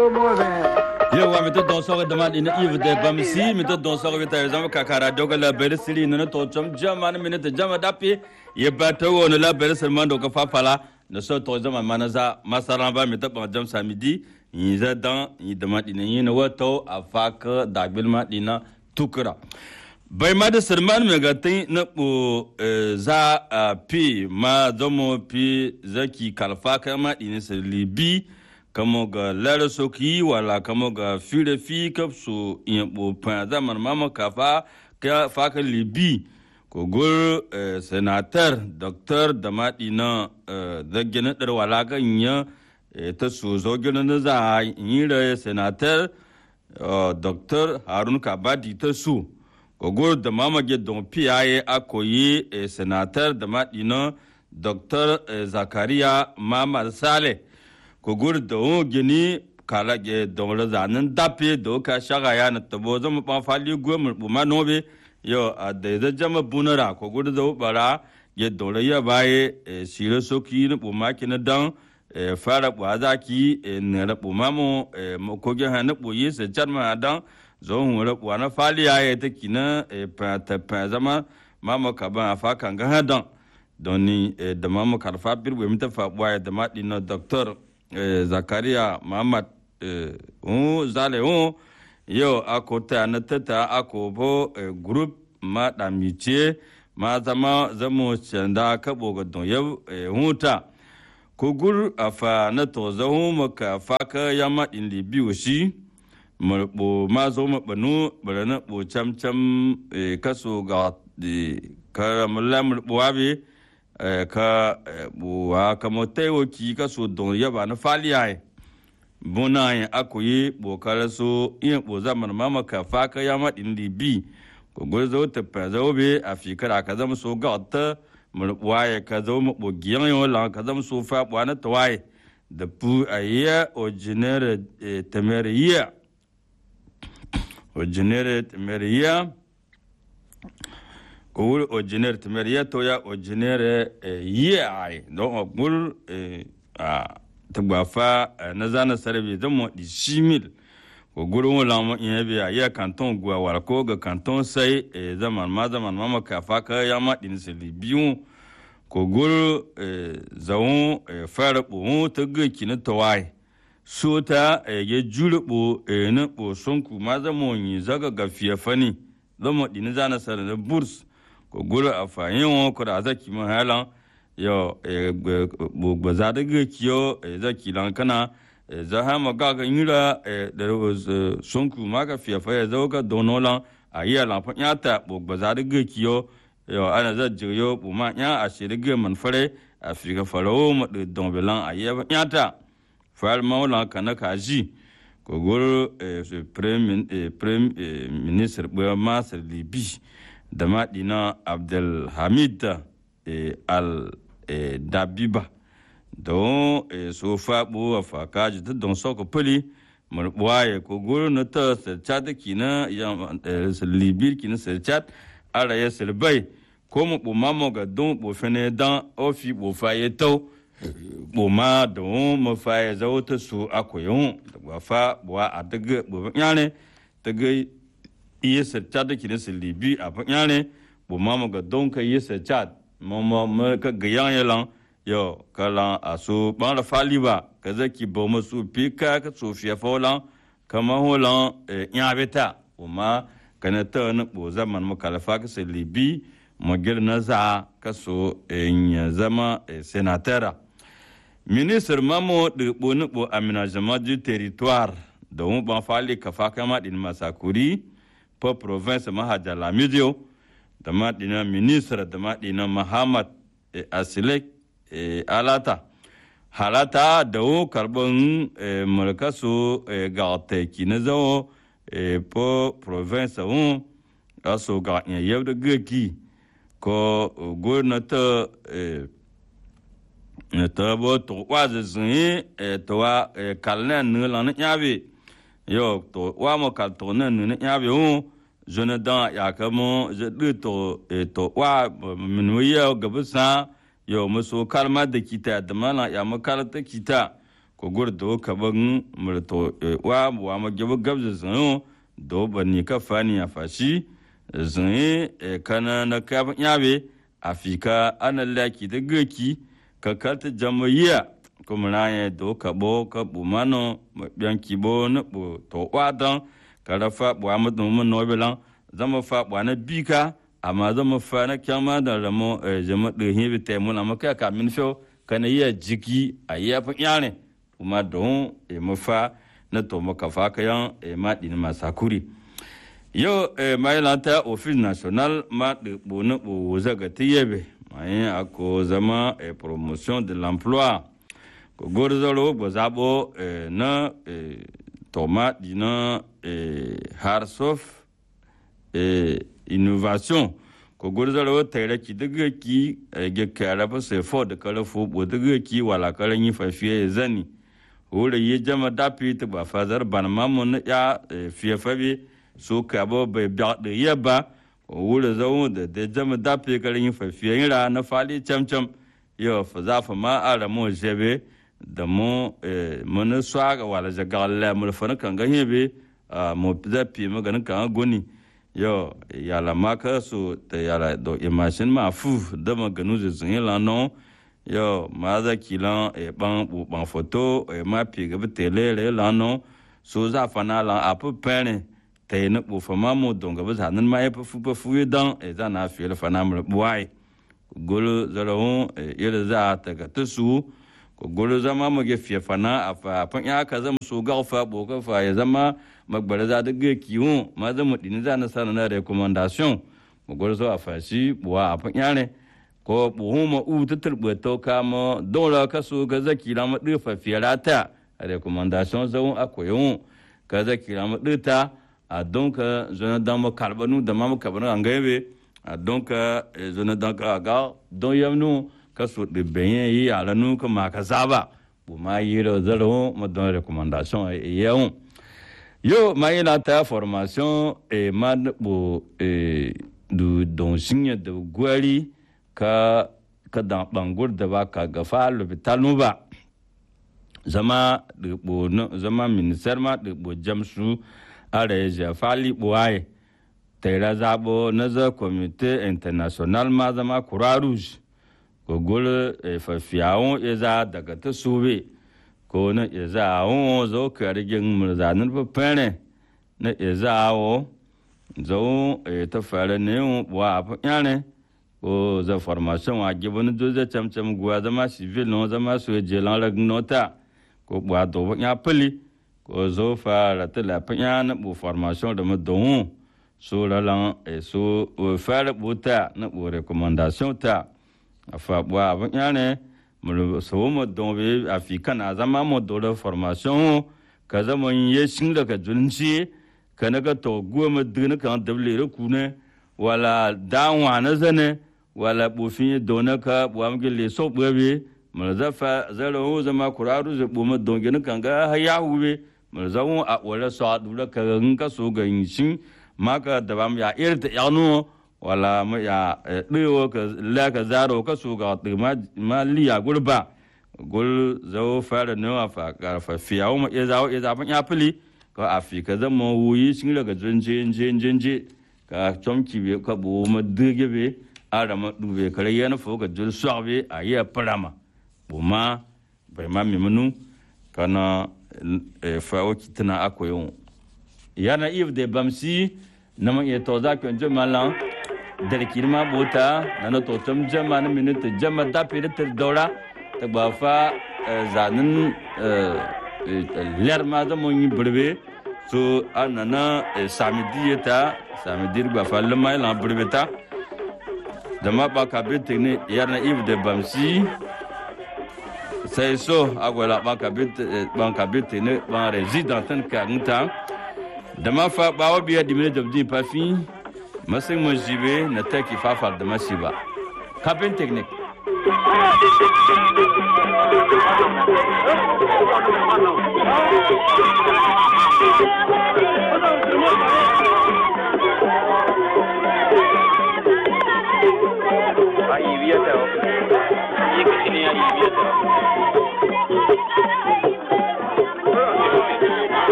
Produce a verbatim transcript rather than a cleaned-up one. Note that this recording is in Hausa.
Yo wa mi to don so dama ina iv de bam si mi to don so ta zama kakara dogala bersili no to chom jama mi ne te jama dapi ye ba to won la berselman do ka fafala no so to zama manaza masaran ba mi to ban jam samedi yin za dan yin dama ina yin wato afaka dagbilma dina tukura bai ma da sirman mai gatin na po za a fi ma zamo fi zaki kalfa kama dini sir libi kamo ga lara soki wala kamo ga fire fi kapsu in po pa zaman mama kafa ka faka libi ko gur senator doctor da ma dina da gina dar wala ga nya ta so zo gina na za yin da senator doctor Harun Kabadi ta su Kogur da mamage don piyaye akoyi e senator da madina doctor Zakaria Mamad Saleh kogur da o gini kala ge don zanin dape do ka shaga ya na tabo zama ban fali gomur buma nobe yo da da jama bunara kogur da bara ge don ya baye sire soki ne buma kina dan fara bwazaki ne ra buma mo ko ge hana boye se charma dan zon wala wana fali ya ta kina pa ta pa zama mama ka ba fa kan ga hadan doni da mama karfa birwe mita fa bwa da madi no doctor Zakaria Muhammad o zale o yo akota na tata akobo group ma da mice ma zama zamo chanda ka boga don yau huta ko gur afa na to zahu maka fa ka yama in libiyo shi bo ma zo ma banu barana bo cham cham kaso ga ka mulam bo abi ka bo wa ka motewo ki kaso don yaba na fali ai bona ya akoyi bo kala so in bo zaman mama ka fa ka ya ma din libi ko gozo ta pa zo be afika ka zama so ga ta mu waye ka zo mu bo giyan yo la ka zama so fa bo na tawaye da pu aye o genere temeriya o genere temeria ko o genere temeria to ya o genere ye ai don gul a tagbafa na zana sarbe zamo di simil ko gurun wala mo yabe ya kanton gwa wal ko ga kanton sai zaman ma zaman mama ka fa ka ya ma din sili biyu ko gur zawon fara bu ta ga kin tawai sota ya julbo na bo sonku ma zamo yi zaga gafiya fani zamo din zana sara da burs ko gura afayin ko da zaki mun halan yo bo baza da kiyo zaki lan kana za ha ma ga yira da sonku ma gafiya fa ya zaga donolan ayi lan fa yata bo baza da kiyo yo ana za jiyo bo ma ya ashirige man fare afika farawo ma don belan ayi yata fal maula kana kaji ko gor premier premier ministre bo masar libi da madina Abdel Hamid al Dabiba don so fa bo fa kaji ta don so ko poli mo waye ko gor na ta chat kina ya libi kina chat ara ya selbai ko mo bo mamo ga don bo fene dan ofi bo fa yeto boma don mo fa ya zo ta su akoyon da fa bwa adaga bo nyane daga iya sarta da kina libi a nyane boma mo ga don ka iya sarta mo mo ka ga yan yalan yo kala aso ban la faliba ka zaki bo mo su pika ka so fiya folan kama holan nyabeta boma kana ta na bo zaman mo kala fa ka libi mo girna za ka so nya zama senatera ministre mamo de bonubo aménagement du territoire donc ban fali ka fa kama din masakuri po province mahaja la medio dama dina ministre dama dina Muhammad Asilek alata halata do karbon mulkaso garte kinazo po province on aso ga yewde geki ko gouverneur to bo to wa zin to wa kalna nu la na yabe yo to wa mo kal to na nu na yabe o jona dan ya ka mo je de to to wa min ya gabusa yo mo so kalma da kita da mala ya mo kal ta kita ko gur do ka ban murto wa wa ma gebe gabza zan do bani ka fani afashi zan kana na ka yabe afika analaki da gaki ka kalta jamaiya kuma na ya do ka bo ka bumano bianki bo na bo to wadan karafa bo amadu mun no belan zama fa bo na bika amma zama fa na kyama da ramo jama da hibi te mun amma ka ka min fo kana ya jiki a ya fa yane kuma don e mafa na to maka fa kayan e ma din masakuri yo e mai lanta office national ma de bo na bo zaga tiyebe mai ako zama e promotion de l'emploi ko gorzalo bo zabo e na e toma dina e harsof e innovation ko gorzalo tere ki daga ki ge kara ba se fo de kala fo bo daga ki wala kala ni fafiye zani wala ye jama dapi to ba fazar ban mamun ya fiye fabi so ka bo be ba de yaba wala zawo da de jama dapi kala ni fafiye ra na fali chamcham yo fa za fa ma ara mo jebe da mo mun swaga wala jagalla mun fa kan ga hebe mo dapi maganin kan goni yo yala maka so te yala do imagine ma fu de ma ganu zin la non yo ma za kilan e ban bu ban photo e ma pi ga tele le la non so za fana la a peu pene te ne bu fama mo don ga za nan ma e fu fu fu dan e za na fi le fana mo boy golo zalon e yele za ta ga tsu ko golo zama mo ge fi fana afa pan ya ka zama so ga fa bo ka fa ya zama magbara za da ga kiwon ma zama dini za na sana na recommendation mo golo so afa shi buwa afa yare ko buhu ma u ta turbe to ka mo dole ka so ga zaki la ma du fa fiyarata recommendation zo akoyon ka zaki la ma du ta a donc je ne dans mo carbonu da ma mo carbonu angebe a donc je ne dans ka ga don yamnu ka so de benye yi ala nu ka ma ka zaba bu ma yi ro zaro mo don recommendation e yawon yo mai la ta formation e mad bo e du don signe de gwari ka ka dan bangur da ba ka gafa l'hôpital no ba zama de bo no zama ministère ma de bo jamsu are je fali bo ai tera zabo na za comité international ma zama croix rouge ko gol e fa fiawon e za daga ta sube ko na iza o zo karigin murzanin fafere na iza o zo ta fara ne wa afyane ko za formation wa gibon do za chamcham gwa zama civil no zama so jelan rag nota ko bwa do ya pali ko zo fara ta la pyana bu formation de modon so la lan e so fara buta na bu recommandation ta afa bwa afyane mu so mo don be african azama mo do la formation ka zama ye shin daga junci kana ga to goma dina kan dable ku ne wala dawa na zane wala bofin dona ka bo am gele so bebe mu zafa zaro zama kuraru ze bo mo don gina kan ga haya hube mu zawo a wala so du la ka ka so ga yin maka da bam ya irta yanu wala ma ya ɗewo ka la ka zaro ka su ga ma ma liya gurba gul zo fara ne wa fa ka fa fiyawo ma ya zawo ya zaban ya fili ka afika zan ma wuyi shin daga jinje jinje jinje ka chomki be ka bo ma dige be ara ma dube kare yana fo ga jul sobe a ya parama bo ma bai ma mimunu kana fa o kitna akoyon yana if de bamsi nama ya to za kan jamalan dalkirma bota nana to tam jama na minute jama da pere ter dora ta ba fa zanin ler ma da mon yi burbe so anana samedi ta samedi ba fa le mai la burbe ta dama ba ka bete ne yarna if de bamsi sai so agwala ba ka bete ban ka bete ne ban resident ka nta dama fa ba wa biya dimine jabdi pa fi masing mo jibe na taki fa fa da masiba cabin technique